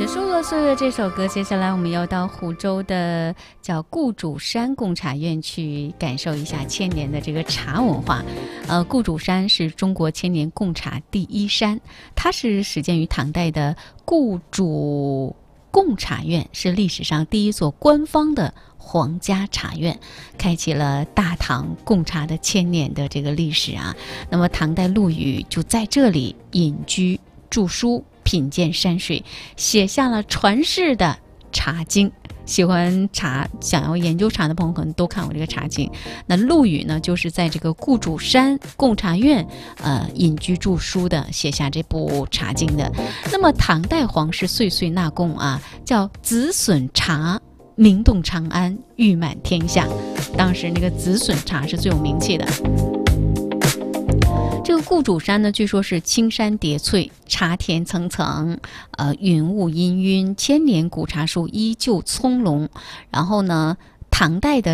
结束了岁月这首歌，接下来我们要到湖州的叫顾主山贡茶院去感受一下千年的这个茶文化。顾主山是中国千年贡茶第一山，它是始建于唐代的顾主贡茶院，是历史上第一座官方的皇家茶院，开启了大唐贡茶的千年的这个历史啊。那么唐代陆羽就在这里隐居著书，品鉴山水，写下了传世的茶经。喜欢茶想要研究茶的朋友可能都看过这个茶经。那陆羽呢，就是在这个顾主山贡茶院隐居著书的，写下这部茶经的。那么唐代皇室岁岁纳贡啊，叫紫笋茶名动长安，誉满天下。当时那个紫笋茶是最有名气的。这个顾主山呢，据说是青山叠翠，茶田层层，云雾氤氲，千年古茶树依旧葱茏。然后呢，唐代的